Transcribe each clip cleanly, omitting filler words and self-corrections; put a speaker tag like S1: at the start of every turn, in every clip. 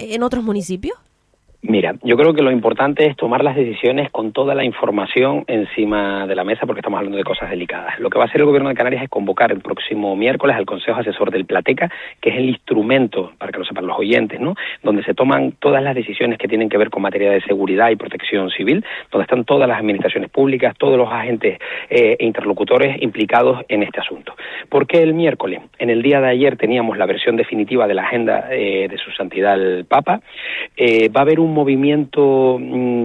S1: en otros municipios?
S2: Mira, yo creo que lo importante es tomar las decisiones con toda la información encima de la mesa, porque estamos hablando de cosas delicadas. Lo que va a hacer el Gobierno de Canarias es convocar el próximo miércoles al Consejo Asesor del Plateca, que es el instrumento, para que lo sepan los oyentes, ¿no?, donde se toman todas las decisiones que tienen que ver con materia de seguridad y protección civil, donde están todas las administraciones públicas, todos los agentes e interlocutores implicados en este asunto. ¿Por qué el miércoles? En el día de ayer teníamos la versión definitiva de la agenda de Su Santidad el Papa. Va a haber un movimiento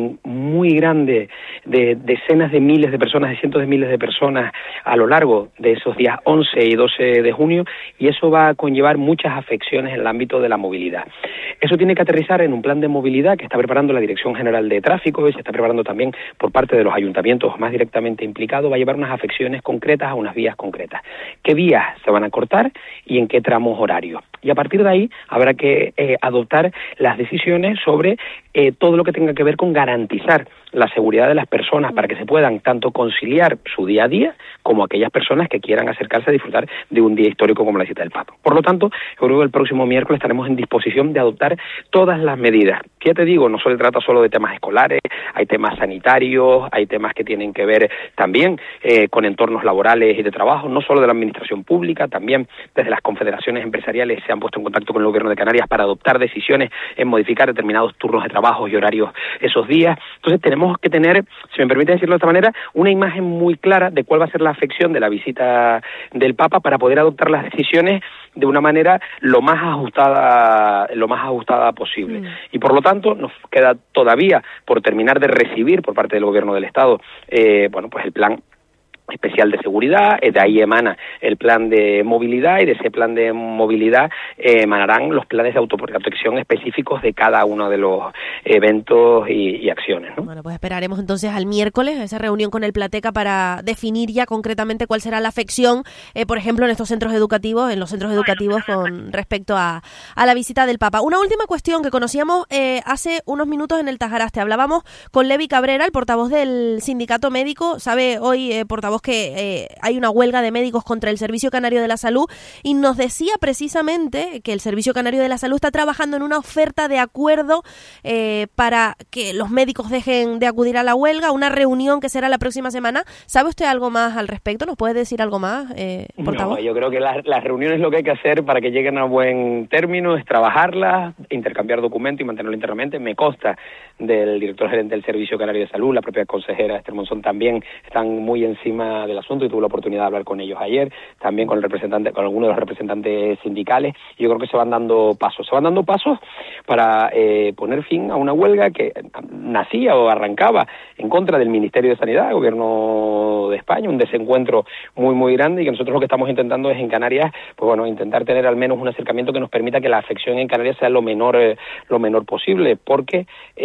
S2: muy grande de decenas de miles de personas, de cientos de miles de personas a lo largo de esos días 11 y 12 de junio, y eso va a conllevar muchas afecciones en el ámbito de la movilidad. Eso tiene que aterrizar en un plan de movilidad que está preparando la Dirección General de Tráfico y se está preparando también por parte de los ayuntamientos más directamente implicados. Va a llevar unas afecciones concretas a unas vías concretas. ¿Qué vías se van a cortar y en qué tramos horarios? Y a partir de ahí habrá que adoptar las decisiones sobre todo lo que tenga que ver con garantizar la seguridad de las personas para que se puedan tanto conciliar su día a día como aquellas personas que quieran acercarse a disfrutar de un día histórico como la visita del Papa. Por lo tanto, yo creo que el próximo miércoles estaremos en disposición de adoptar todas las medidas. ¿Qué te digo? No se trata solo de temas escolares, hay temas sanitarios, hay temas que tienen que ver también con entornos laborales y de trabajo, no solo de la administración pública, también desde las confederaciones empresariales se han puesto en contacto con el Gobierno de Canarias para adoptar decisiones en modificar determinados turnos de trabajo y horarios esos días. Entonces tenemos que tener, si me permite decirlo de esta manera, una imagen muy clara de cuál va a ser la afección de la visita del Papa para poder adoptar las decisiones de una manera lo más ajustada posible. Y por lo tanto nos queda todavía por terminar de recibir por parte del Gobierno del Estado pues el plan especial de seguridad, de ahí emana el plan de movilidad y de ese plan de movilidad emanarán los planes de autoprotección específicos de cada uno de los eventos y acciones, ¿no?
S1: Bueno, pues esperaremos entonces al miércoles esa reunión con el Plateca para definir ya concretamente cuál será la afección, por ejemplo, en los centros educativos con respecto a la visita del Papa. Una última cuestión que conocíamos hace unos minutos en el Tajaraste. Hablábamos con Levi Cabrera, el portavoz del sindicato médico, sabe hoy, portavoz, que hay una huelga de médicos contra el Servicio Canario de la Salud, y nos decía precisamente que el Servicio Canario de la Salud está trabajando en una oferta de acuerdo para que los médicos dejen de acudir a la huelga, una reunión que será la próxima semana. ¿Sabe usted algo más al respecto? ¿Nos puede decir algo más, portavoz?
S2: No, yo creo que las reuniones lo que hay que hacer para que lleguen a buen término es trabajarlas, intercambiar documentos y mantenerlo internamente. Me consta del director gerente del Servicio Canario de Salud, la propia consejera Esther Monzón también están muy encima del asunto y tuve la oportunidad de hablar con ellos ayer, también con algunos de los representantes sindicales, y yo creo que se van dando pasos para poner fin a una huelga que nacía o arrancaba en contra del Ministerio de Sanidad, el Gobierno de España, un desencuentro muy muy grande, y que nosotros lo que estamos intentando es en Canarias, pues bueno, intentar tener al menos un acercamiento que nos permita que la afección en Canarias sea lo menor posible, porque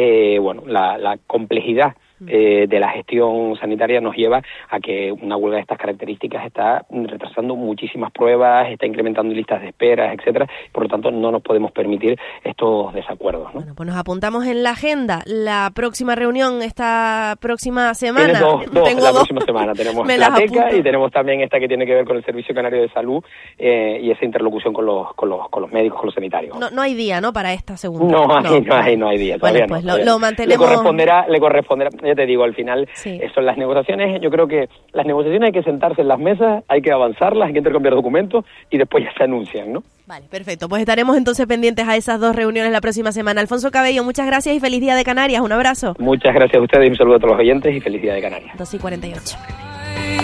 S2: la complejidad de la gestión sanitaria nos lleva a que una huelga de estas características está retrasando muchísimas pruebas, está incrementando listas de esperas, etcétera. Por lo tanto, no nos podemos permitir estos desacuerdos, ¿no?
S1: Bueno, pues nos apuntamos en la agenda la próxima reunión esta próxima semana.
S2: Tengo dos. Próxima semana tenemos la TECA y tenemos también esta que tiene que ver con el Servicio Canario de Salud y esa interlocución con los médicos, con los sanitarios.
S1: No hay día, ¿no?, para esta segunda.
S2: No hay día.
S1: Bueno, pues lo mantenemos.
S2: Le corresponderá. Ya te digo, al final son las negociaciones. Yo creo que las negociaciones hay que sentarse en las mesas, hay que avanzarlas, hay que intercambiar documentos y después ya se anuncian, ¿no?
S1: Vale, perfecto. Pues estaremos entonces pendientes a esas dos reuniones la próxima semana. Alfonso Cabello, muchas gracias y feliz día de Canarias. Un abrazo.
S2: Muchas gracias a ustedes y un saludo a todos los oyentes y feliz día de Canarias.
S1: 2:48.